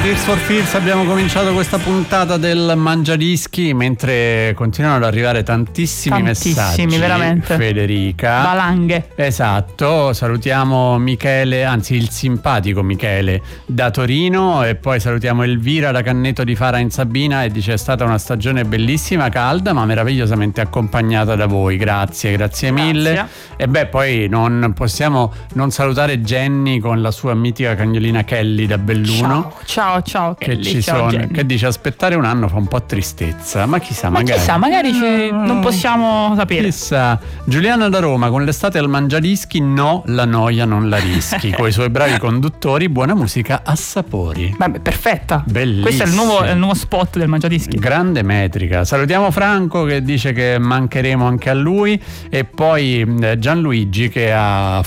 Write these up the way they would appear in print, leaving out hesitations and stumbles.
Tears for Fears abbiamo cominciato questa puntata del Mangiadischi, mentre continuano ad arrivare tantissimi messaggi, veramente. Federica, valanghe. Esatto, salutiamo Michele, anzi il simpatico Michele da Torino, e poi salutiamo Elvira da Canneto di Fara in Sabina, e dice: è stata una stagione bellissima, calda ma meravigliosamente accompagnata da voi, grazie mille. E beh, poi non possiamo non salutare Jenny con la sua mitica cagnolina Kelly da Belluno. Ciao Kelly, che dice: aspettare un anno fa un po' tristezza, ma chissà, magari non possiamo sapere. Chissà. Giuliana da Roma: con l'estate al Mangiadischi no, la noia non la rischi. Con i suoi bravi conduttori, buona musica a sapori. Vabbè, perfetta. Bellissimo. Questo è il nuovo spot del Mangiadischi. Grande metrica. Salutiamo Franco che dice che mancheremo anche a lui, e poi Gianluigi che ha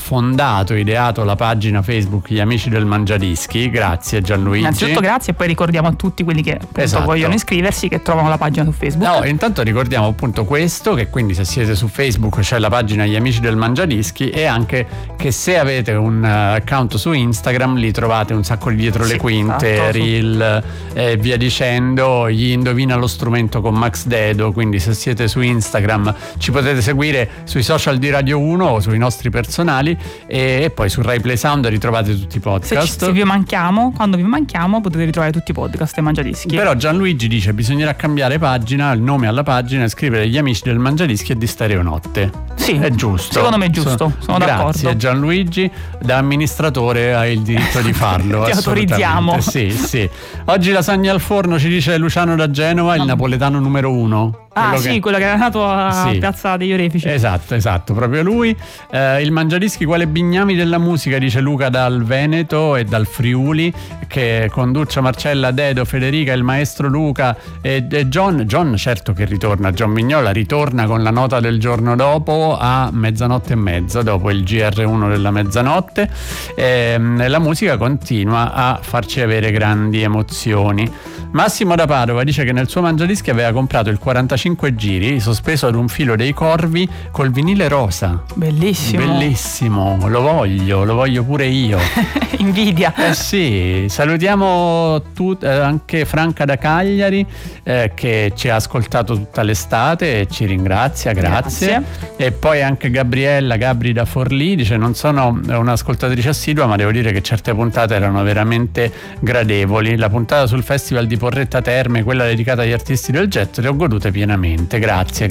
ideato la pagina Facebook Gli Amici del Mangiadischi. Grazie Gianluigi. Innanzitutto grazie, e poi ricordiamo a tutti quelli che vogliono iscriversi che trovano la pagina su Facebook. No, intanto ricordiamo appunto questo, che quindi se siete su Facebook c'è la pagina Gli Amici del Mangiadischi, e anche che se avete un account su Instagram li trovate un sacco dietro le quinte, esatto, reel e via dicendo. Gli Indovina lo strumento con Max Dedo, quindi se siete su Instagram ci potete seguire sui social di Radio 1 o sui nostri personali, e poi su Rai Play Sound ritrovate tutti i podcast. Se vi manchiamo, quando vi manchiamo potete ritrovare tutti i podcast e Mangiadischi. Però Gianluigi dice: bisognerà cambiare pagina, il nome alla pagina, e scrivere Gli Amici del Mangiadischi e di Stereonotte. Sì, è giusto. Secondo me è giusto, sono d'accordo. Grazie Gianluigi, da amministratore hai il diritto di farlo. Ti autorizziamo. Sì. Oggi lasagne al forno, ci dice Luciano da Genova, il napoletano numero 1. Quello che era nato a Piazza degli Orefici. Esatto, proprio lui. Il Mangiadischi quale bignami della musica, dice Luca dal Veneto e dal Friuli, che conduce Marcella, Dedo, Federica, il maestro Luca e John certo che ritorna. John Mignola ritorna con la nota del giorno dopo a 00:30, dopo il GR1 della mezzanotte. La musica continua a farci avere grandi emozioni. Massimo da Padova dice che nel suo Mangiadischi aveva comprato il 45 giri sospeso ad un filo dei corvi col vinile rosa. Bellissimo, lo voglio pure io. Invidia. Sì, salutiamo anche Franca da Cagliari, che ci ha ascoltato tutta l'estate e ci ringrazia, grazie. E poi anche Gabri da Forlì dice: non sono un'ascoltatrice assidua, ma devo dire che certe puntate erano veramente gradevoli. La puntata sul Festival di Porretta Terme, quella dedicata agli artisti del jet, le ho godute pienamente, grazie.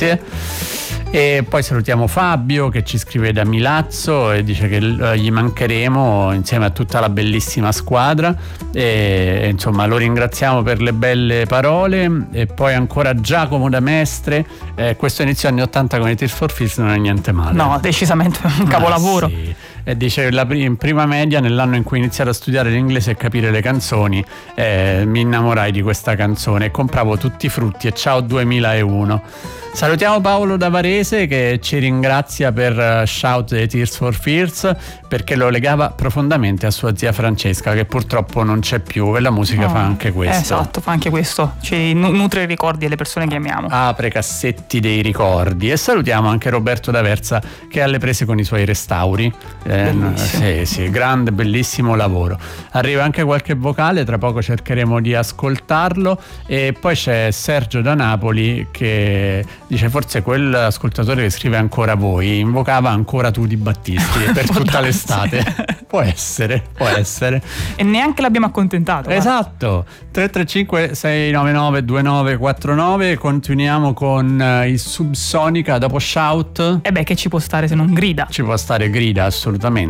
E poi salutiamo Fabio che ci scrive da Milazzo e dice che gli mancheremo insieme a tutta la bellissima squadra, e insomma lo ringraziamo per le belle parole. E poi ancora Giacomo da Mestre: questo inizio anni 80 con i Tears for Fears non è niente male. No, decisamente un capolavoro. Sì. E dice: in prima media, nell'anno in cui ho iniziato a studiare l'inglese e capire le canzoni, mi innamorai di questa canzone e compravo tutti i frutti, e ciao 2001. Salutiamo Paolo da Varese che ci ringrazia per Shout dei Tears for Fears, perché lo legava profondamente a sua zia Francesca, che purtroppo non c'è più, e la musica fa anche questo. Esatto, fa anche questo, ci nutre i ricordi delle persone che amiamo. Apre cassetti dei ricordi. E salutiamo anche Roberto D'Aversa che è alle prese con i suoi restauri. Sì, grande, bellissimo lavoro. Arriva anche qualche vocale, tra poco cercheremo di ascoltarlo. E poi c'è Sergio da Napoli che dice: forse quell'ascoltatore che scrive ancora voi invocava ancora tu Di Battisti per tutta l'estate. Può essere. E neanche l'abbiamo accontentato. Esatto. 335 699 2949. Continuiamo con il Subsonica dopo Shout. Che ci può stare se non grida? Ci può stare grida, assolutamente.